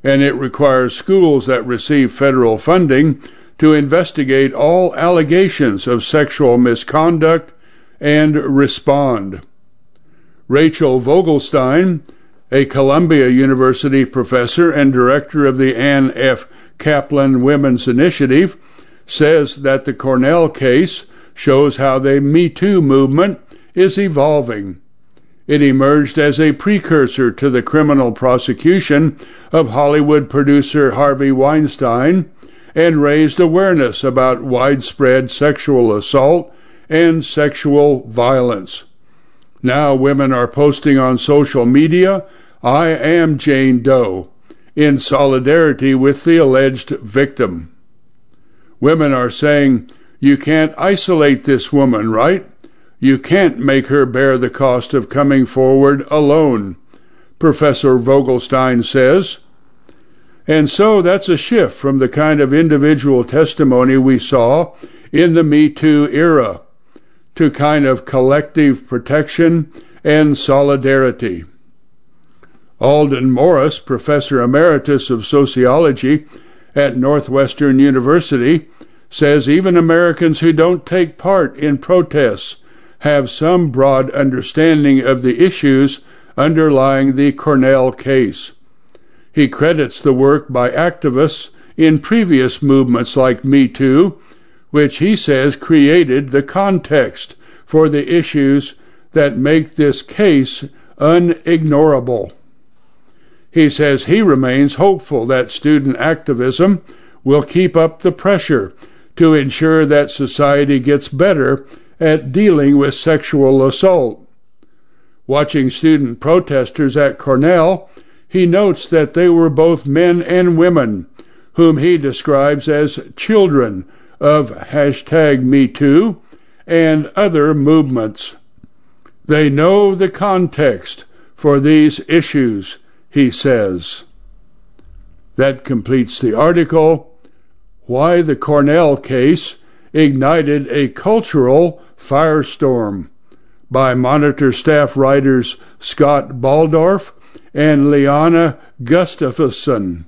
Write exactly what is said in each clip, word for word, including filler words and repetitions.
and it requires schools that receive federal funding to investigate all allegations of sexual misconduct and respond. Rachel Vogelstein, a Columbia University professor and director of the Anne F. Kaplan Women's Initiative, says that the Cornell case shows how the Me Too movement is evolving. It emerged as a precursor to the criminal prosecution of Hollywood producer Harvey Weinstein and raised awareness about widespread sexual assault and sexual violence. Now women are posting on social media, "I am Jane Doe," in solidarity with the alleged victim. Women are saying, "You can't isolate this woman, right? You can't make her bear the cost of coming forward alone," Professor Vogelstein says. And so that's a shift from the kind of individual testimony we saw in the Me Too era to kind of collective protection and solidarity. Alden Morris, professor emeritus of sociology at Northwestern University, says even Americans who don't take part in protests have some broad understanding of the issues underlying the Cornell case. He credits the work by activists in previous movements like Me Too, which he says created the context for the issues that make this case unignorable. He says he remains hopeful that student activism will keep up the pressure to ensure that society gets better at dealing with sexual assault. Watching student protesters at Cornell, he notes that they were both men and women, whom he describes as children of hashtag Me Too and other movements. They know the context for these issues, he says. That completes the article, Why the Cornell Case Ignited a Cultural Firestorm, by Monitor staff writers Scott Baldorf and Liana Gustafsson.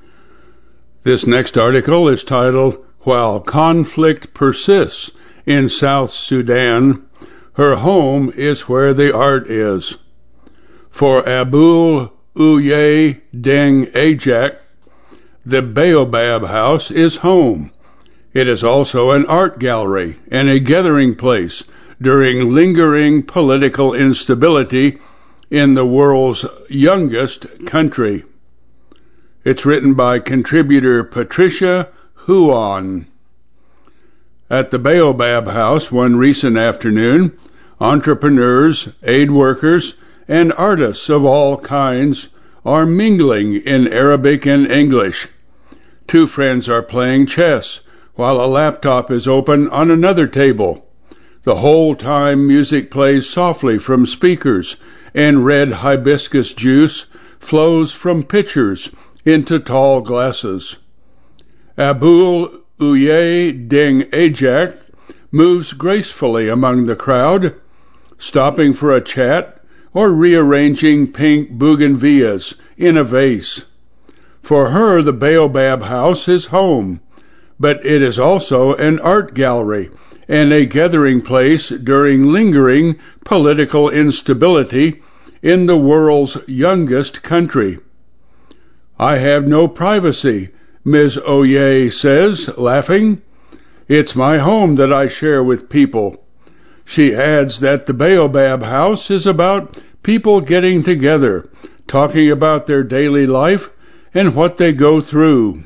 This next article is titled, While Conflict Persists in South Sudan, Her Home is Where the Art Is. For Abul Uye Deng Ajak, the Baobab House is home. It is also an art gallery and a gathering place during lingering political instability in the world's youngest country. It's written by contributor Patricia Huon. At the Baobab House one recent afternoon, entrepreneurs, aid workers, and artists of all kinds are mingling in Arabic and English. Two friends are playing chess while a laptop is open on another table. The whole time music plays softly from speakers and red hibiscus juice flows from pitchers into tall glasses. Abul Uye Deng Ajak moves gracefully among the crowd, stopping for a chat or rearranging pink bougainvilleas in a vase. For her, the Baobab House is home, but it is also an art gallery and a gathering place during lingering political instability in the world's youngest country. I have no privacy, Miz Oye says, laughing. It's my home that I share with people. She adds that the Baobab House is about people getting together, talking about their daily life and what they go through.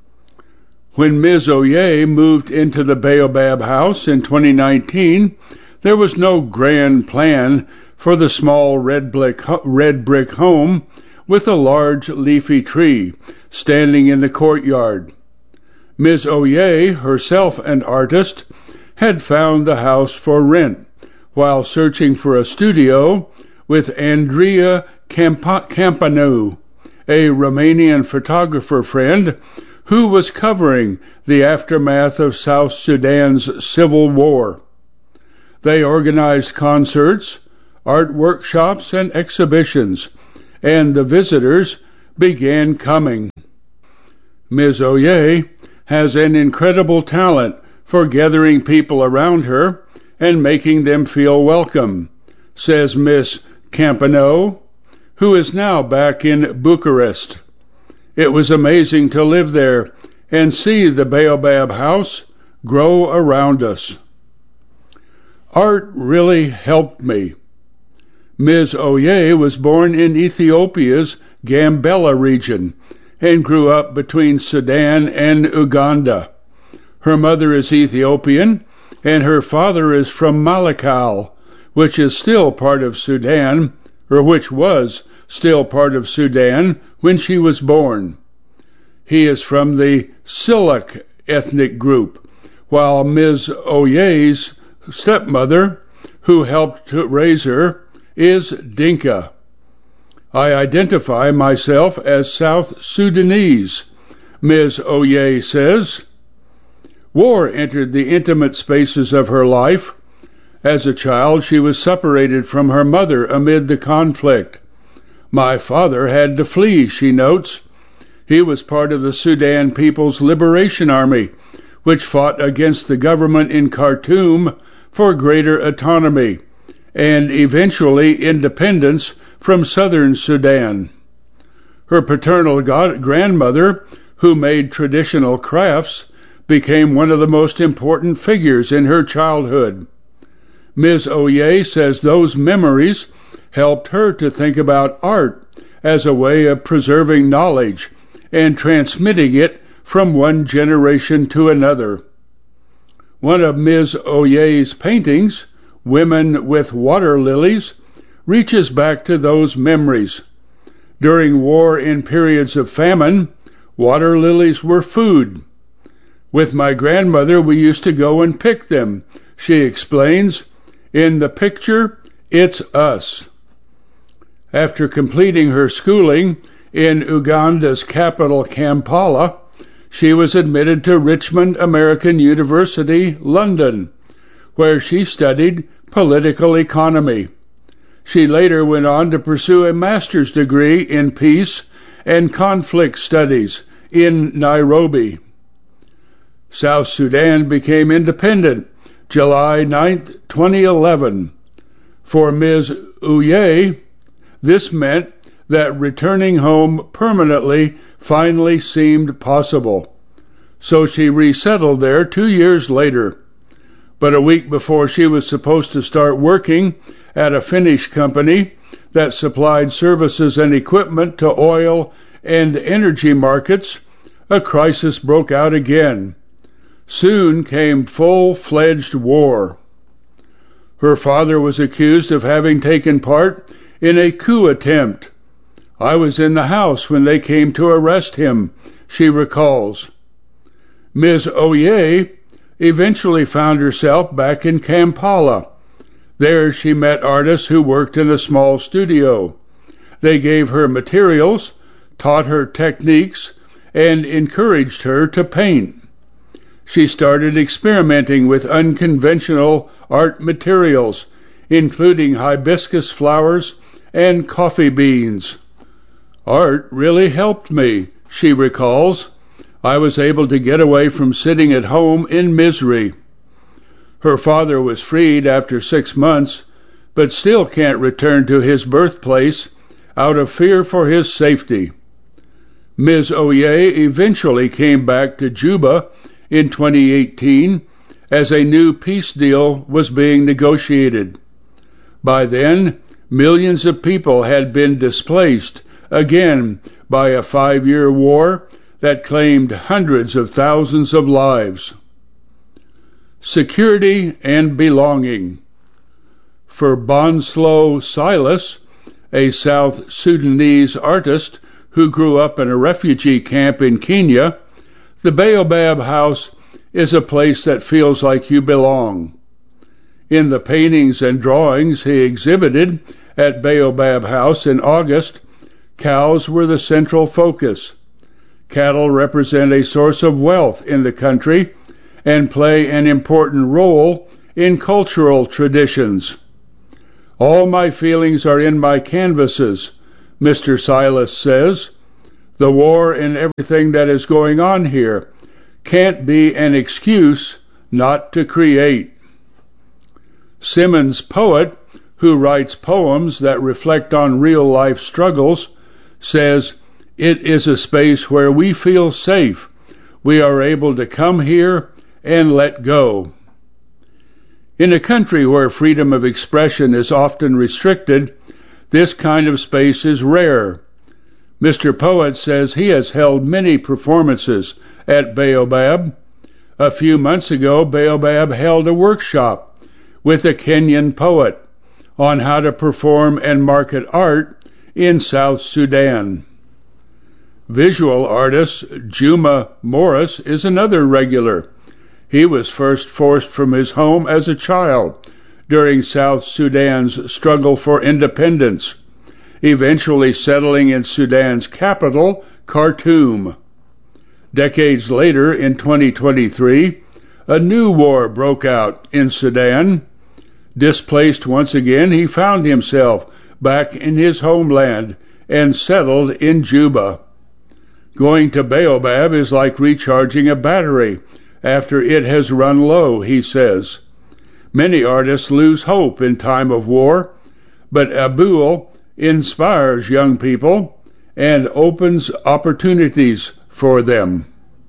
When Miz Oye moved into the Baobab House in twenty nineteen, there was no grand plan for the small red brick, red brick home with a large leafy tree standing in the courtyard. Miz Oye, herself an artist, had found the house for rent while searching for a studio with Andrea Campa- Campanou, a Romanian photographer friend who was covering the aftermath of South Sudan's civil war. They organized concerts, art workshops, and exhibitions, and the visitors began coming. Miz Oye has an incredible talent for gathering people around her and making them feel welcome, says Miss Campineau, who is now back in Bucharest. It was amazing to live there and see the Baobab House grow around us. Art really helped me. Miz Oye was born in Ethiopia's Gambela region and grew up between Sudan and Uganda. Her mother is Ethiopian and her father is from Malakal, which is still part of Sudan, or which was still part of Sudan when she was born. He is from the Siluk ethnic group, while Miz Oye's stepmother, who helped to raise her, is Dinka. I identify myself as South Sudanese, Miz Oye says. War entered the intimate spaces of her life. As a child, she was separated from her mother amid the conflict. My father had to flee, she notes. He was part of the Sudan People's Liberation Army, which fought against the government in Khartoum for greater autonomy and eventually independence from southern Sudan. Her paternal god- grandmother, who made traditional crafts, became one of the most important figures in her childhood. Miz Oye says those memories helped her to think about art as a way of preserving knowledge and transmitting it from one generation to another. One of Miz Oye's paintings, Women with Water Lilies, reaches back to those memories. During war in periods of famine, water lilies were food. With my grandmother, we used to go and pick them, she explains. In the picture, it's us. After completing her schooling in Uganda's capital, Kampala, she was admitted to Richmond American University, London, where she studied political economy. She later went on to pursue a master's degree in peace and conflict studies in Nairobi. South Sudan became independent July ninth, twenty eleven. For Miz Oye, this meant that returning home permanently finally seemed possible. So she resettled there two years later. But a week before she was supposed to start working at a Finnish company that supplied services and equipment to oil and energy markets, a crisis broke out again. Soon came full-fledged war. Her father was accused of having taken part in a coup attempt. I was in the house when they came to arrest him, she recalls. Miz Oye eventually found herself back in Kampala. There she met artists who worked in a small studio. They gave her materials, taught her techniques, and encouraged her to paint. She started experimenting with unconventional art materials, including hibiscus flowers and coffee beans. Art really helped me, she recalls. I was able to get away from sitting at home in misery. Her father was freed after six months, but still can't return to his birthplace out of fear for his safety. Miz Oye eventually came back to Juba in twenty eighteen as a new peace deal was being negotiated. By then, millions of people had been displaced again by a five-year war that claimed hundreds of thousands of lives. Security and belonging. For Bonslow Silas, a South Sudanese artist who grew up in a refugee camp in Kenya, the Baobab House is a place that feels like you belong. In the paintings and drawings he exhibited at Baobab House in August, cows were the central focus. Cattle represent a source of wealth in the country and play an important role in cultural traditions. All my feelings are in my canvases, Mister Silas says. The war and everything that is going on here can't be an excuse not to create. Simmons Poet, who writes poems that reflect on real-life struggles, says, "It is a space where we feel safe. We are able to come here and let go." In a country where freedom of expression is often restricted, this kind of space is rare. Mister Poet says he has held many performances at Baobab. A few months ago, Baobab held a workshop with a Kenyan poet on how to perform and market art in South Sudan. Visual artist Juma Morris is another regular. He was first forced from his home as a child during South Sudan's struggle for independence, eventually settling in Sudan's capital, Khartoum. Decades later, in twenty twenty-three, a new war broke out in Sudan. Displaced once again, he found himself back in his homeland and settled in Juba. Going to Baobab is like recharging a battery after it has run low, he says. Many artists lose hope in time of war, but Abul inspires young people and opens opportunities for them.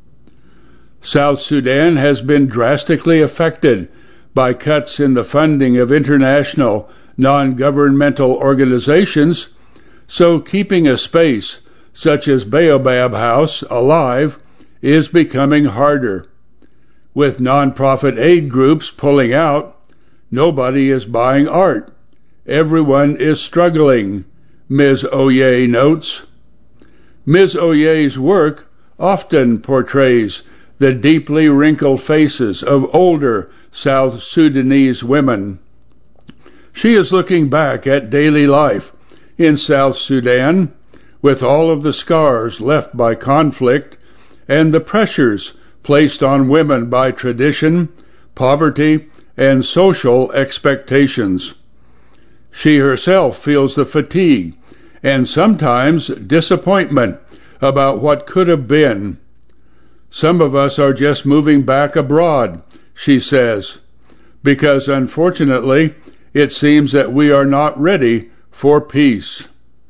South Sudan has been drastically affected by cuts in the funding of international non-governmental organizations, so keeping a space such as Baobab House alive is becoming harder. With non-profit aid groups pulling out, nobody is buying art. Everyone is struggling, Miz Oye notes. Miz Oye's work often portrays the deeply wrinkled faces of older South Sudanese women. She is looking back at daily life in South Sudan with all of the scars left by conflict and the pressures placed on women by tradition, poverty, and social expectations. She herself feels the fatigue and sometimes disappointment about what could have been. Some of us are just moving back abroad, she says, because unfortunately it seems that we are not ready for peace.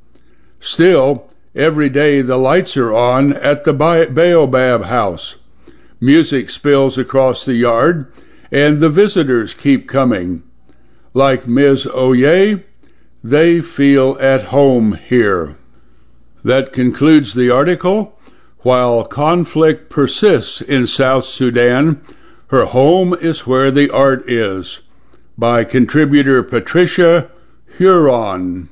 Still, every day the lights are on at the Baobab House. Music spills across the yard, and the visitors keep coming. Like Miz Oye, they feel at home here. That concludes the article. While conflict persists in South Sudan, her home is where the art is, by contributor Patricia Huron.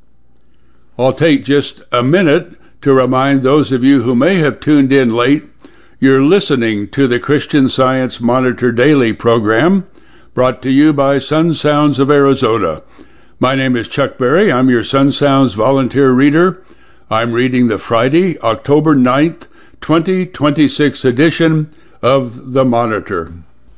I'll take just a minute to remind those of you who may have tuned in late, you're listening to the Christian Science Monitor Daily program, brought to you by Sun Sounds of Arizona. My name is Chuck Berry. I'm your Sun Sounds volunteer reader. I'm reading the Friday, October ninth, twenty twenty-six edition of the Monitor.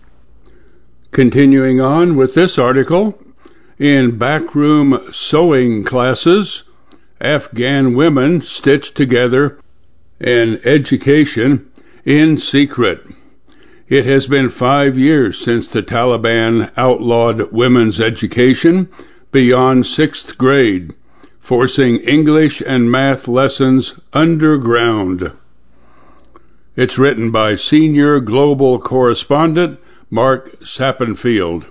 Continuing on with this article, in backroom sewing classes, Afghan women stitch together an education in secret. It has been five years since the Taliban outlawed women's education beyond sixth grade, forcing English and math lessons underground. It's written by senior global correspondent Mark Sappenfield.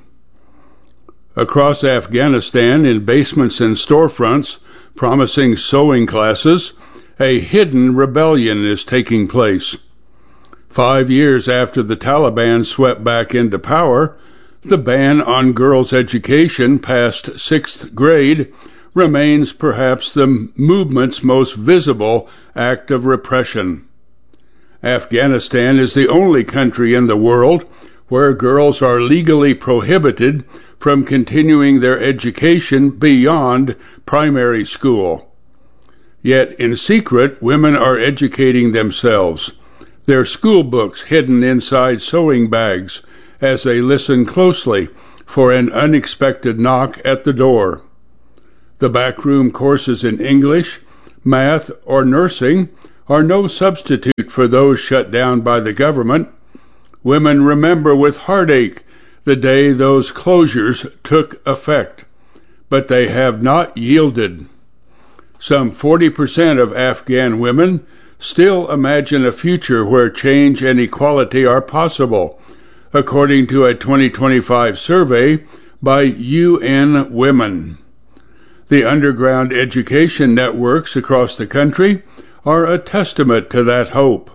Across Afghanistan, in basements and storefronts promising sewing classes, a hidden rebellion is taking place. Five years after the Taliban swept back into power, the ban on girls' education past sixth grade remains perhaps the movement's most visible act of repression. Afghanistan is the only country in the world where girls are legally prohibited from continuing their education beyond primary school. Yet in secret, women are educating themselves, their school books hidden inside sewing bags as they listen closely for an unexpected knock at the door. The backroom courses in English, math, or nursing are no substitute for those shut down by the government. Women remember with heartache the day those closures took effect, but they have not yielded. Some forty percent of Afghan women still imagine a future where change and equality are possible, according to a twenty twenty-five survey by U N Women. The underground education networks across the country are a testament to that hope.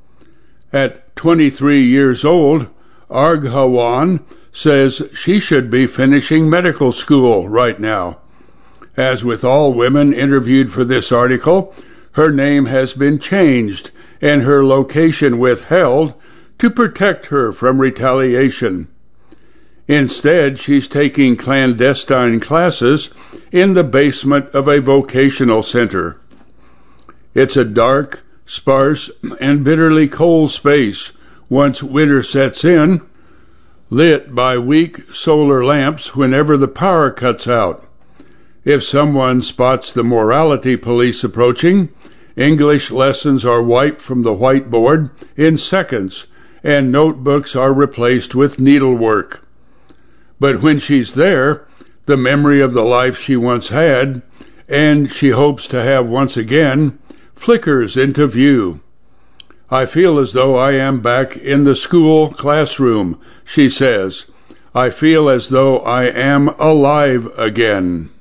At twenty-three years old, Arghawan says she should be finishing medical school right now. As with all women interviewed for this article, her name has been changed and her location withheld to protect her from retaliation. Instead, she's taking clandestine classes in the basement of a vocational center. It's a dark, sparse, and bitterly cold space once winter sets in, lit by weak solar lamps whenever the power cuts out. If someone spots the morality police approaching, English lessons are wiped from the whiteboard in seconds, and notebooks are replaced with needlework. But when she's there, the memory of the life she once had, and she hopes to have once again, flickers into view. I feel as though I am back in the school classroom, she says. I feel as though I am alive again.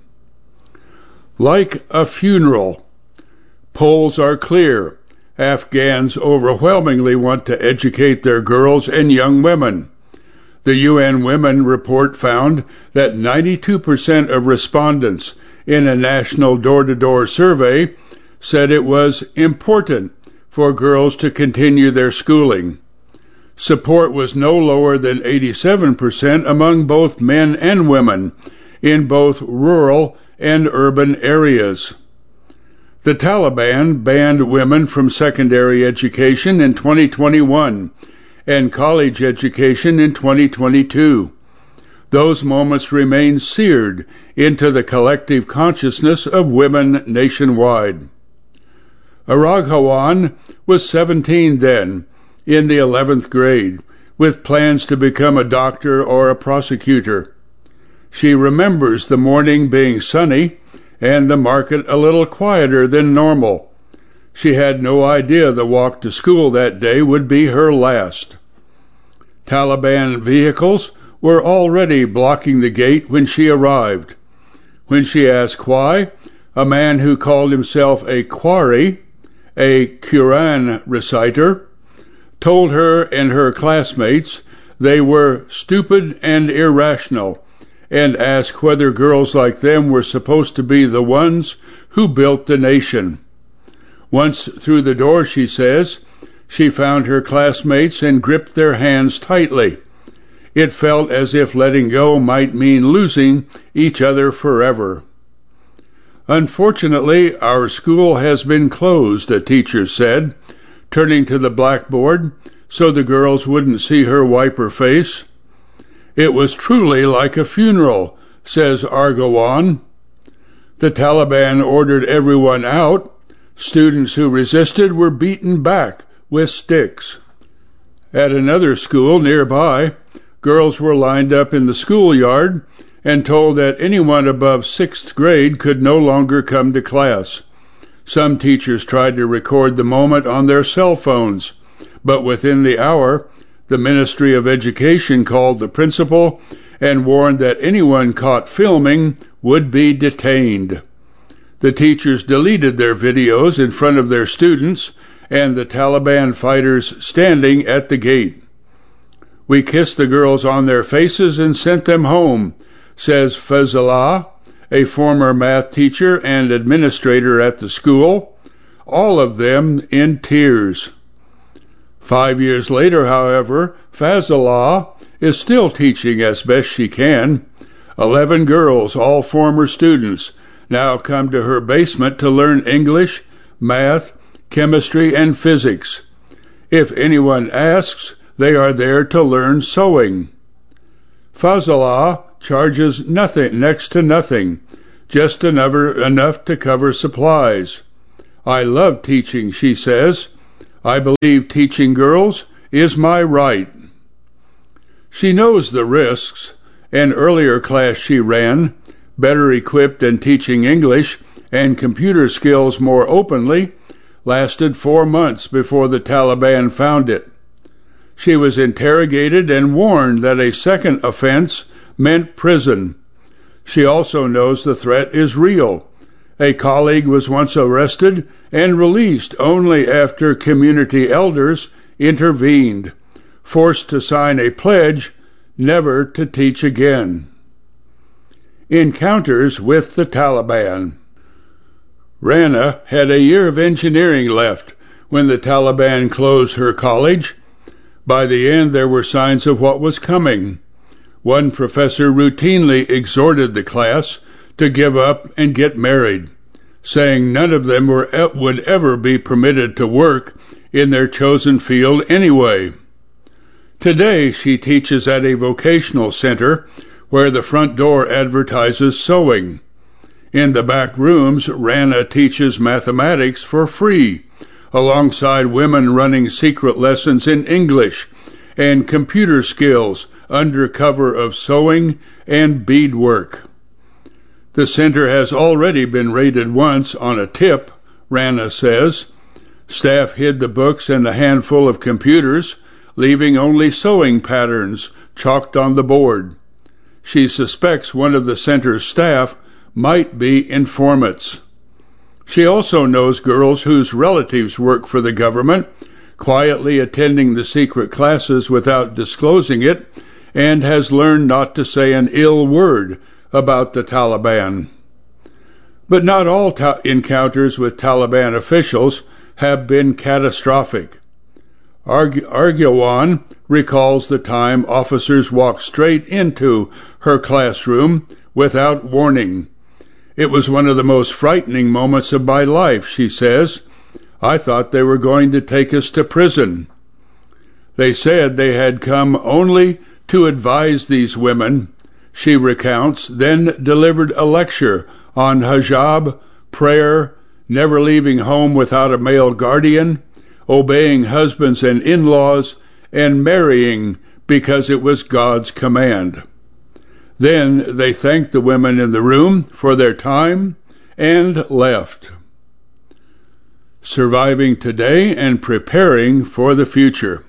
Like a funeral. Polls are clear. Afghans overwhelmingly want to educate their girls and young women. The U N Women report found that ninety-two percent of respondents in a national door-to-door survey said it was important for girls to continue their schooling. Support was no lower than eighty-seven percent among both men and women in both rural and urban areas. The Taliban banned women from secondary education in twenty twenty-one and college education in twenty twenty-two. Those moments remain seared into the collective consciousness of women nationwide. Araghawan was seventeen then, in the eleventh grade, with plans to become a doctor or a prosecutor. She remembers the morning being sunny and the market a little quieter than normal. She had no idea the walk to school that day would be her last. Taliban vehicles were already blocking the gate when she arrived. When she asked why, a man who called himself a Qari, a Quran reciter, told her and her classmates they were stupid and irrational, and asked whether girls like them were supposed to be the ones who built the nation. Once through the door, she says, she found her classmates and gripped their hands tightly. It felt as if letting go might mean losing each other forever. Unfortunately, our school has been closed, a teacher said, turning to the blackboard so the girls wouldn't see her wipe her face. It was truly like a funeral, says Arghawan. The Taliban ordered everyone out. Students who resisted were beaten back with sticks. At another school nearby, girls were lined up in the schoolyard and told that anyone above sixth grade could no longer come to class. Some teachers tried to record the moment on their cell phones, but within the hour, the Ministry of Education called the principal and warned that anyone caught filming would be detained. The teachers deleted their videos in front of their students and the Taliban fighters standing at the gate. We kissed the girls on their faces and sent them home, says Fazallah, a former math teacher and administrator at the school, all of them in tears. Five years later, however, Fazallah is still teaching as best she can. Eleven girls, all former students, now come to her basement to learn English, math, chemistry, and physics. If anyone asks, they are there to learn sewing. Fazallah charges nothing, next to nothing, just another, enough to cover supplies. I love teaching, she says. I believe teaching girls is my right. She knows the risks. An earlier class she ran, better equipped in teaching English and computer skills more openly, lasted four months before the Taliban found it. She was interrogated and warned that a second offense meant prison. She also knows the threat is real. A colleague was once arrested and released only after community elders intervened, forced to sign a pledge never to teach again. Encounters with the Taliban. Rana had a year of engineering left when the Taliban closed her college. By the end, there were signs of what was coming. One professor routinely exhorted the class to give up and get married, saying none of them were, would ever be permitted to work in their chosen field anyway. Today, she teaches at a vocational center where the front door advertises sewing. In the back rooms, Rana teaches mathematics for free, alongside women running secret lessons in English and computer skills under cover of sewing and beadwork. The center has already been raided once on a tip, Rana says. Staff hid the books and a handful of computers, leaving only sewing patterns chalked on the board. She suspects one of the center's staff might be informants. She also knows girls whose relatives work for the government, quietly attending the secret classes without disclosing it, and has learned not to say an ill word about the Taliban. But not all ta- encounters with Taliban officials have been catastrophic. Arg- Argyawan recalls the time officers walked straight into her classroom without warning. It was one of the most frightening moments of my life, she says. I thought they were going to take us to prison. They said they had come only to advise these women, she recounts, then delivered a lecture on hijab, prayer, never leaving home without a male guardian, obeying husbands and in-laws, and marrying because it was God's command. Then they thanked the women in the room for their time and left. Surviving today and preparing for the future.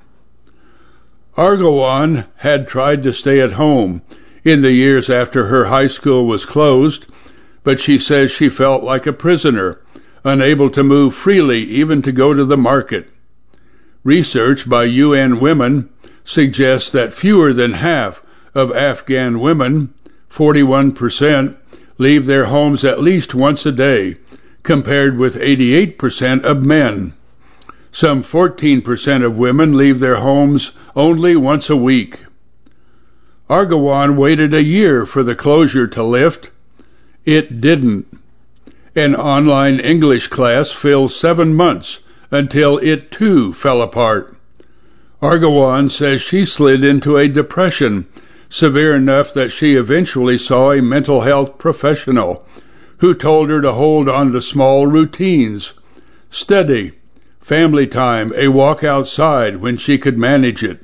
Argyawan had tried to stay at home in the years after her high school was closed, but she says she felt like a prisoner, unable to move freely, even to go to the market. Research by U N Women suggests that fewer than half of Afghan women, forty-one percent, leave their homes at least once a day, compared with eighty-eight percent of men. Some fourteen percent of women leave their homes only once a week. Argyawan waited a year for the closure to lift. It didn't. An online English class filled seven months until it too fell apart. Argyawan says she slid into a depression severe enough that she eventually saw a mental health professional who told her to hold on to small routines, study, family time, a walk outside when she could manage it.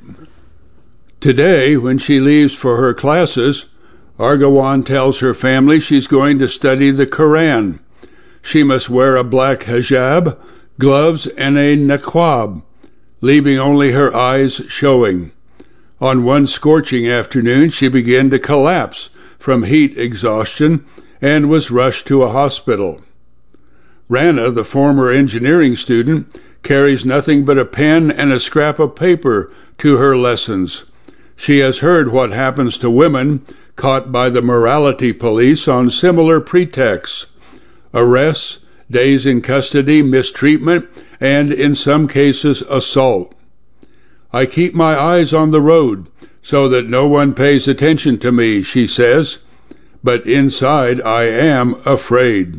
Today, when she leaves for her classes, Argyawan tells her family she's going to study the Quran. She must wear a black hijab, gloves, and a niqab, leaving only her eyes showing. On one scorching afternoon, she began to collapse from heat exhaustion and was rushed to a hospital. Rana, the former engineering student, carries nothing but a pen and a scrap of paper to her lessons. She has heard what happens to women caught by the morality police on similar pretexts: arrests, days in custody, mistreatment, and in some cases assault. I keep my eyes on the road so that no one pays attention to me, she says, but inside I am afraid.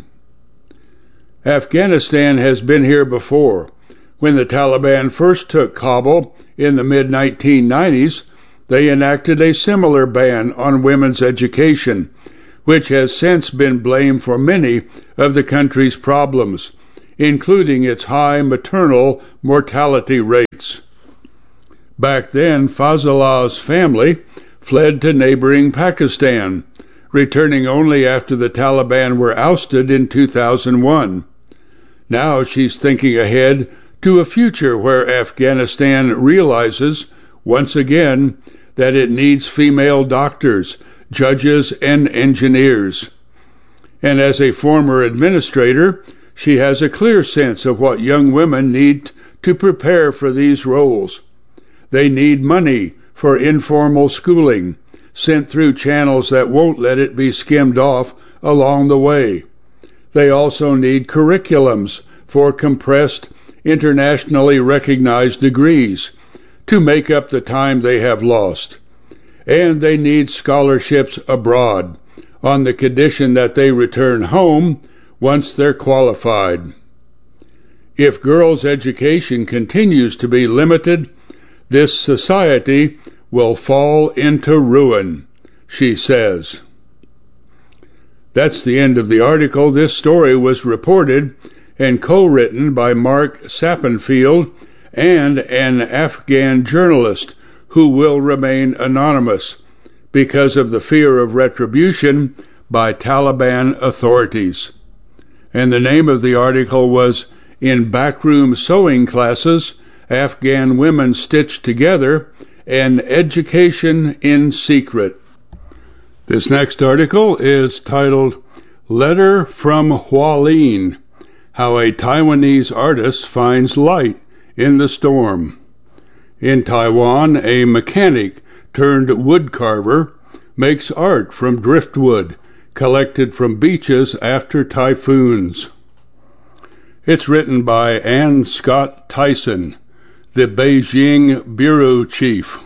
Afghanistan has been here before. When the Taliban first took Kabul in the mid nineteen nineties, they enacted a similar ban on women's education, which has since been blamed for many of the country's problems, including its high maternal mortality rates. Back then, Fazlallah's family fled to neighboring Pakistan, returning only after the Taliban were ousted in two thousand one. Now she's thinking ahead to a future where Afghanistan realizes, once again, that it needs female doctors, judges, and engineers. And as a former administrator, she has a clear sense of what young women need to prepare for these roles. They need money for informal schooling, sent through channels that won't let it be skimmed off along the way. They also need curriculums for compressed, internationally recognized degrees to make up the time they have lost. And they need scholarships abroad on the condition that they return home once they're qualified. If girls' education continues to be limited, this society will fall into ruin, she says. That's the end of the article. This story was reported and co-written by Mark Sappenfield and an Afghan journalist who will remain anonymous because of the fear of retribution by Taliban authorities. And the name of the article was In Backroom Sewing Classes, Afghan Women Stitched Together, an Education in Secret. This next article is titled Letter from Hualien, How a Taiwanese Artist Finds Light in the Storm. In Taiwan, a mechanic turned woodcarver makes art from driftwood collected from beaches after typhoons. It's written by Ann Scott Tyson, the Beijing bureau chief.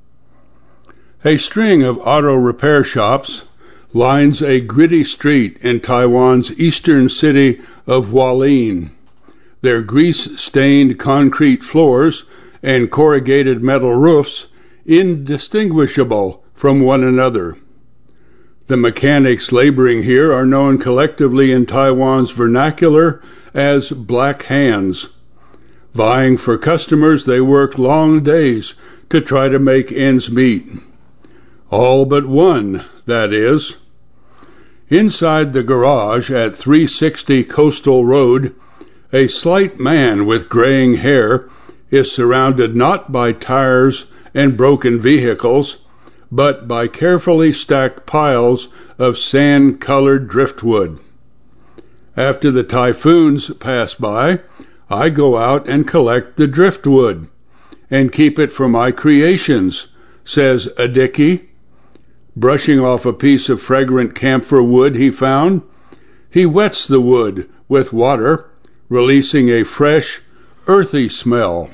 A string of auto repair shops lines a gritty street in Taiwan's eastern city of Hualien. Their grease-stained concrete floors and corrugated metal roofs indistinguishable from one another. The mechanics laboring here are known collectively in Taiwan's vernacular as black hands. Vying for customers, they work long days to try to make ends meet. All but one, that is. Inside the garage at three sixty Coastal Road, a slight man with graying hair is surrounded not by tires and broken vehicles, but by carefully stacked piles of sand-colored driftwood. After the typhoons pass by, I go out and collect the driftwood and keep it for my creations, says Adiki, brushing off a piece of fragrant camphor wood he found. He wets the wood with water, releasing a fresh, earthy smell.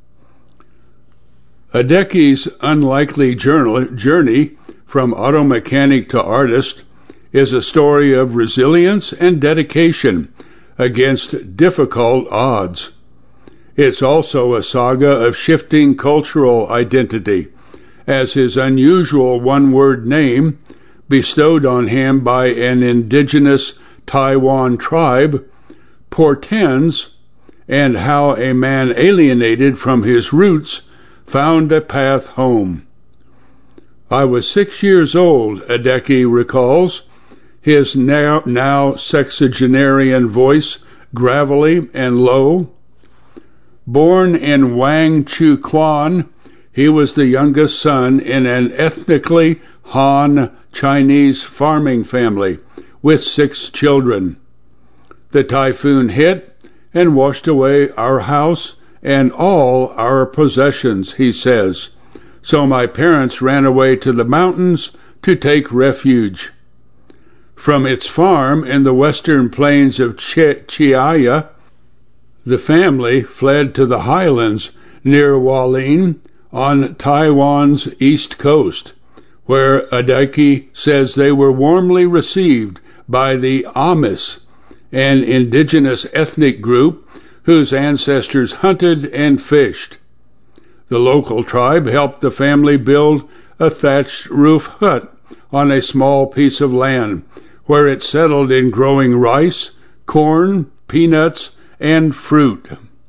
Adeki's unlikely journey from auto mechanic to artist is a story of resilience and dedication against difficult odds. It's also a saga of shifting cultural identity, as his unusual one-word name, bestowed on him by an indigenous Taiwan tribe, portends, and how a man alienated from his roots found a path home. I was six years old, Adeki recalls, his now, now sexagenarian voice gravelly and low. Born in Wang Chu Quan, he was the youngest son in an ethnically Han Chinese farming family with six children. The typhoon hit and washed away our house and all our possessions, he says, so my parents ran away to the mountains to take refuge. From its farm in the western plains of Chiaya, the family fled to the highlands near Hualien on Taiwan's east coast, where Adeki says they were warmly received by the Amis, an indigenous ethnic group whose ancestors hunted and fished. The local tribe helped the family build a thatched roof hut on a small piece of land, where it settled in growing rice, corn, peanuts, and fruit.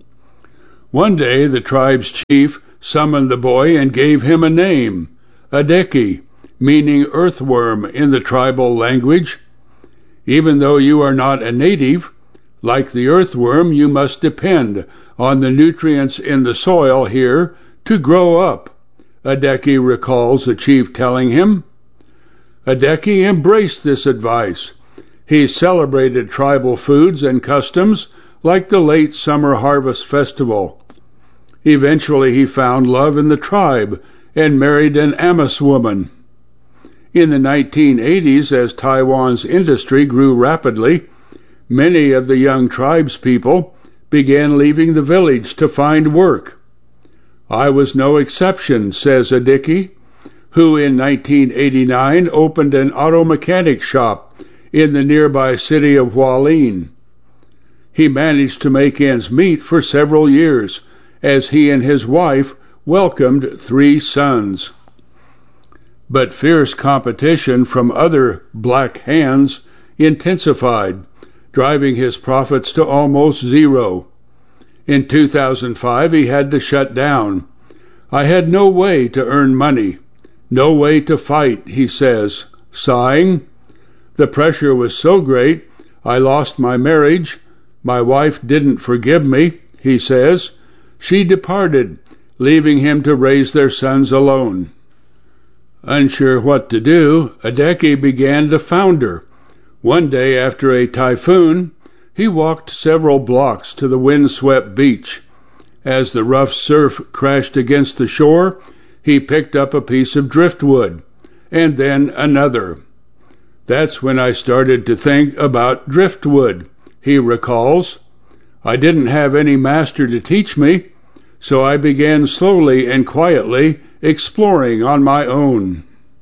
One day the tribe's chief summoned the boy and gave him a name, Adeki, meaning earthworm in the tribal language. Even though you are not a native, like the earthworm, you must depend on the nutrients in the soil here to grow up, Adeki recalls the chief telling him. Adeki embraced this advice. He celebrated tribal foods and customs like the late summer harvest festival. Eventually he found love in the tribe and married an Amos woman. In the nineteen eighties, as Taiwan's industry grew rapidly, many of the young tribespeople began leaving the village to find work. I was no exception, says Adeki, who in nineteen eighty-nine opened an auto mechanic shop in the nearby city of Hualien. He managed to make ends meet for several years as he and his wife welcomed three sons. But fierce competition from other black hands intensified, driving his profits to almost zero. In two thousand five, he had to shut down. I had no way to earn money, no way to fight, he says, sighing. The pressure was so great, I lost my marriage. My wife didn't forgive me, he says. She departed, leaving him to raise their sons alone. Unsure what to do, Adeki began to founder. One day after a typhoon, he walked several blocks to the windswept beach. As the rough surf crashed against the shore, he picked up a piece of driftwood, and then another. That's when I started to think about driftwood, he recalls. I didn't have any master to teach me, so I began slowly and quietly exploring on my own.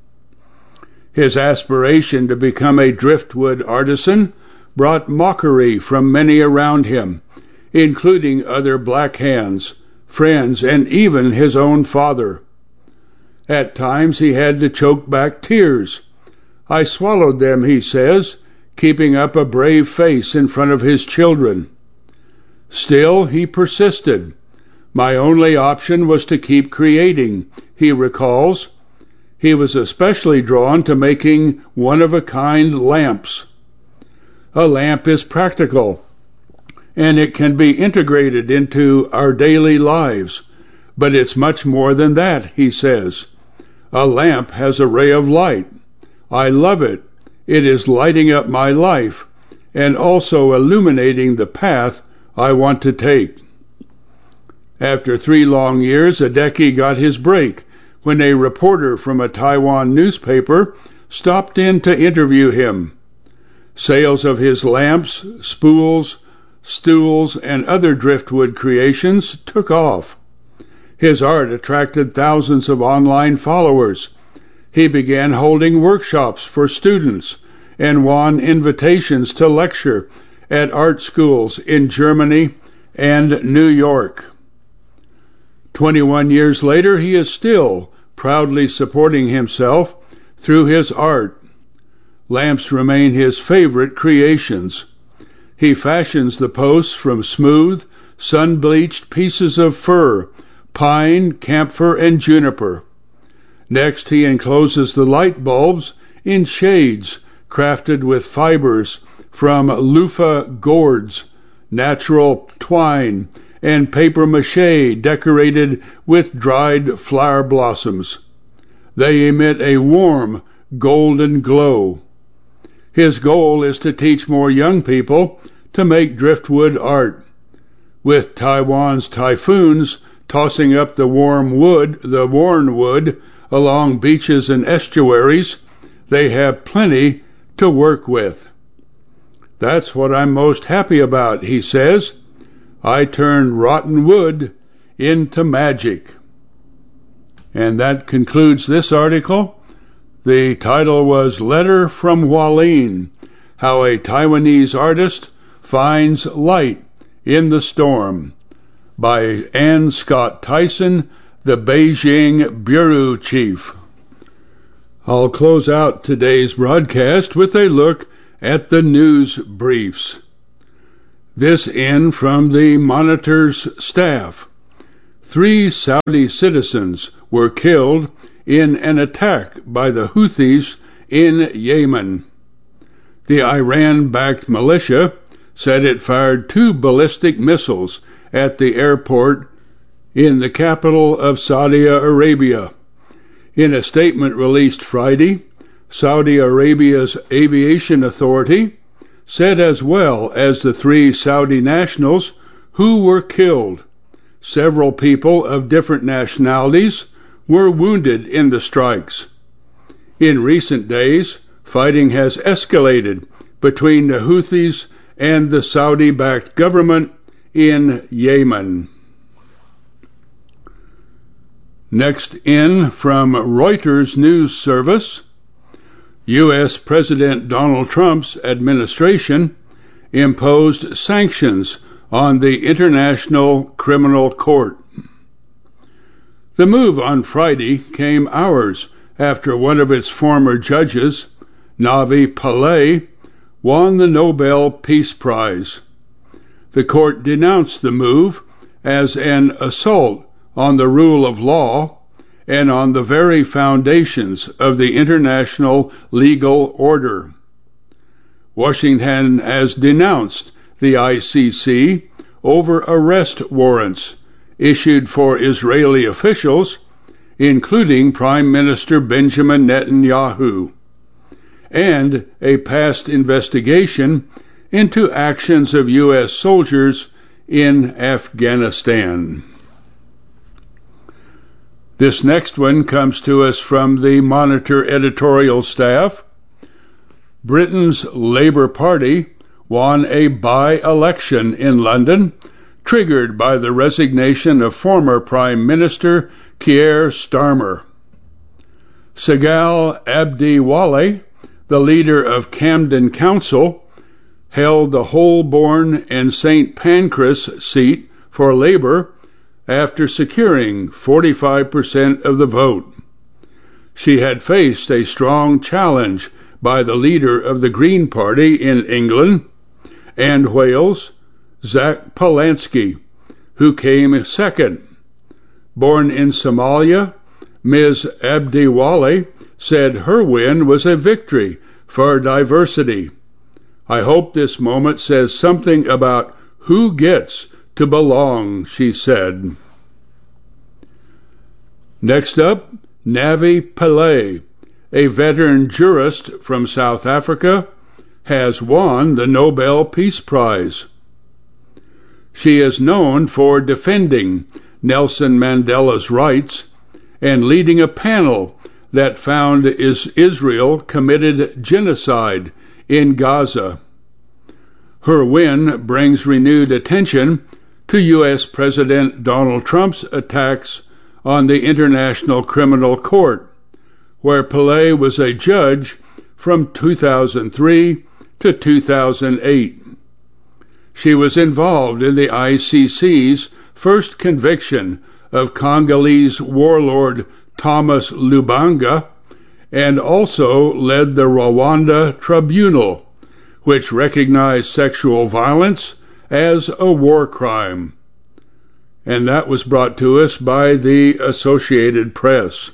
His aspiration to become a driftwood artisan brought mockery from many around him, including other black hands, friends, and even his own father. At times he had to choke back tears. I swallowed them, he says, keeping up a brave face in front of his children. Still, he persisted. My only option was to keep creating, he recalls. He was especially drawn to making one-of-a-kind lamps. A lamp is practical, and it can be integrated into our daily lives, but it's much more than that, he says. A lamp has a ray of light. I love it. It is lighting up my life and also illuminating the path I want to take. After three long years, Adeki got his break when a reporter from a Taiwan newspaper stopped in to interview him. Sales of his lamps, spools, stools, and other driftwood creations took off. His art attracted thousands of online followers. He began holding workshops for students and won invitations to lecture at art schools in Germany and New York. Twenty-one years later, he is still proudly supporting himself through his art. Lamps remain his favorite creations. He fashions the posts from smooth, sun-bleached pieces of fir, pine, camphor, and juniper. Next, he encloses the light bulbs in shades crafted with fibers from loofah gourds, natural twine, and papier-mâché decorated with dried flower blossoms. They emit a warm, golden glow. His goal is to teach more young people to make driftwood art. With Taiwan's typhoons tossing up the warm wood, the worn wood, along beaches and estuaries, they have plenty to work with. That's what I'm most happy about, he says. I turned rotten wood into magic. And that concludes this article. The title was Letter from Hualien, How a Taiwanese Artist Finds Light in the Storm, by Ann Scott Tyson, the Beijing Bureau Chief. I'll close out today's broadcast with a look at the news briefs. This in from the Monitor's staff. Three Saudi citizens were killed in an attack by the Houthis in Yemen. The Iran-backed militia said it fired two ballistic missiles at the airport in the capital of Saudi Arabia. In a statement released Friday, Saudi Arabia's aviation authority said, as well as the three Saudi nationals who were killed, several people of different nationalities were wounded in the strikes. In recent days, fighting has escalated between the Houthis and the Saudi-backed government in Yemen. Next in from Reuters News Service, U S President Donald Trump's administration imposed sanctions on the International Criminal Court. The move on Friday came hours after one of its former judges, Navi Pillay, won the Nobel Peace Prize. The court denounced the move as an assault on the rule of law and on the very foundations of the international legal order. Washington has denounced the I C C over arrest warrants issued for Israeli officials, including Prime Minister Benjamin Netanyahu, and a past investigation into actions of U S soldiers in Afghanistan. This next one comes to us from the Monitor editorial staff. Britain's Labour Party won a by-election in London, triggered by the resignation of former Prime Minister Keir Starmer. Sagal Abdiwale, the leader of Camden Council, held the Holborn and Saint Pancras seat for Labour after securing forty-five percent of the vote. She had faced a strong challenge by the leader of the Green Party in England and Wales, Zach Polanski, who came second. Born in Somalia, Miz Abdiwale said her win was a victory for diversity. I hope this moment says something about who gets to belong, she said. Next up, Navi Pillay, a veteran jurist from South Africa, has won the Nobel Peace Prize. She is known for defending Nelson Mandela's rights and leading a panel that found Israel committed genocide in Gaza. Her win brings renewed attention to U S President Donald Trump's attacks on the International Criminal Court, where Pillay was a judge from two thousand three to two thousand eight. She was involved in the I C C's first conviction of Congolese warlord Thomas Lubanga, and also led the Rwanda Tribunal, which recognized sexual violence as a war crime. And that was brought to us by the Associated Press.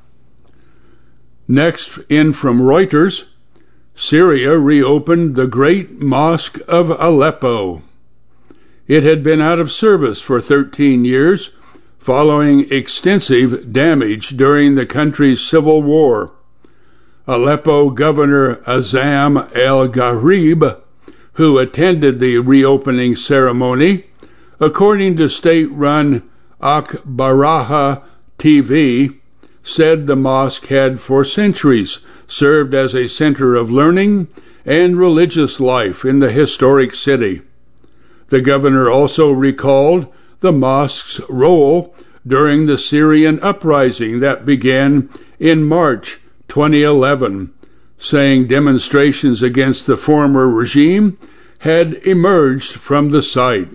Next in from Reuters, Syria reopened the Great Mosque of Aleppo. It had been out of service for thirteen years, following extensive damage during the country's civil war. Aleppo Governor Azam El-Gharib, who attended the reopening ceremony, according to state-run Akhbaraha T V, said the mosque had for centuries served as a center of learning and religious life in the historic city. The governor also recalled the mosque's role during the Syrian uprising that began in March twenty eleven, saying demonstrations against the former regime had emerged from the site.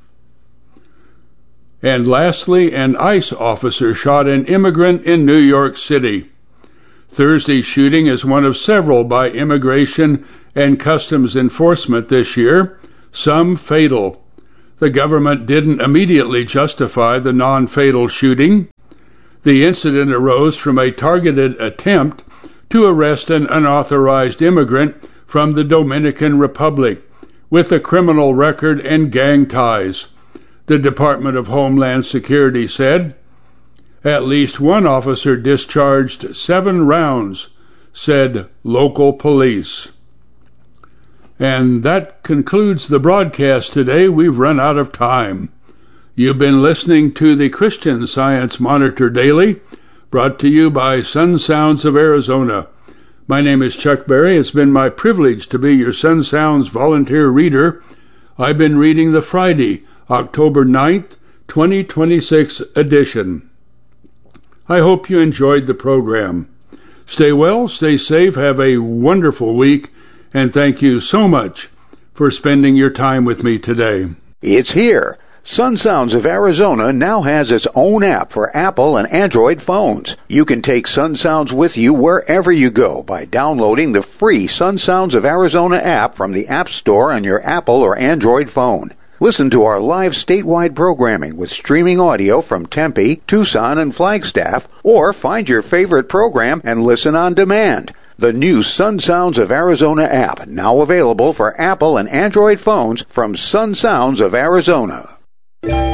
And lastly, an ICE officer shot an immigrant in New York City. Thursday's shooting is one of several by Immigration and Customs Enforcement this year, some fatal. The government didn't immediately justify the non-fatal shooting. The incident arose from a targeted attempt to arrest an unauthorized immigrant from the Dominican Republic with a criminal record and gang ties, the Department of Homeland Security said. At least one officer discharged seven rounds, said local police. And that concludes the broadcast today. We've run out of time. You've been listening to the Christian Science Monitor Daily, brought to you by Sun Sounds of Arizona. My name is Chuck Berry. It's been my privilege to be your Sun Sounds volunteer reader. I've been reading the Friday, October ninth, twenty twenty-six edition. I hope you enjoyed the program. Stay well, stay safe, have a wonderful week, and thank you so much for spending your time with me today. It's here. Sun Sounds of Arizona now has its own app for Apple and Android phones. You can take Sun Sounds with you wherever you go by downloading the free Sun Sounds of Arizona app from the App Store on your Apple or Android phone. Listen to our live statewide programming with streaming audio from Tempe, Tucson, and Flagstaff, or find your favorite program and listen on demand. The new Sun Sounds of Arizona app, now available for Apple and Android phones from Sun Sounds of Arizona.